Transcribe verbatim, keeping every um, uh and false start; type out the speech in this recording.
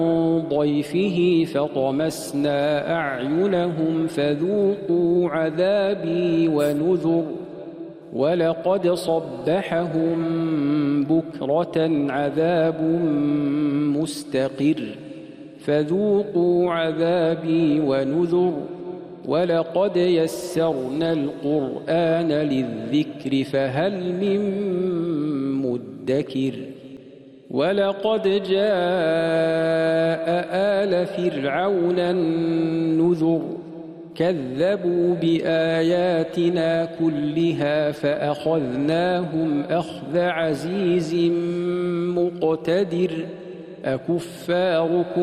ضيفه فطمسنا أعينهم فذوقوا عذابي ونذر ولقد صبحهم بكرة عذاب مستقر فذوقوا عذابي ونذر ولقد يسرنا القرآن للذكر فهل من مدكر ولقد جاء آل فرعون النذر كذبوا بآياتنا كلها فأخذناهم أخذ عزيز مقتدر أكفاركم